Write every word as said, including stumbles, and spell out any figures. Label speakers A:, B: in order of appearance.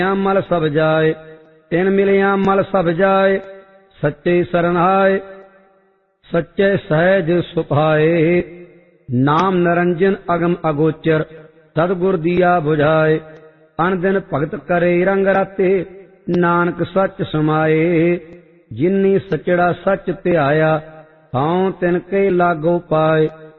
A: ਮਲ ਸਭ ਜਾਏ, ਤਿਨ ਮਿਲਿਆ ਮਲ ਸਭ ਜਾਏ। ਸੱਚੇ ਸਰਨਾਏ ਸੱਚੇ ਸਹਿਜ ਸੁਭਾਏ, ਨਾਮ ਨਰੰਜਨ ਅਗਮ ਅਗੋਚਰ, ਸਤਿਗੁਰ ਦੀਆ ਬੁਝਾਏ। ਅਨ ਦਿਨ ਭਗਤ ਕਰੇ ਰੰਗ ਰਾਤੇ, ਨਾਨਕ ਸੱਚ ਸਮਾਏ। ਜਿਨੀ ਸਚੜਾ ਸੱਚ ਧਿਆਇਆ, ਹਉ ਤਿਨ ਕੇ ਲਾਗੋ ਪਾਏ।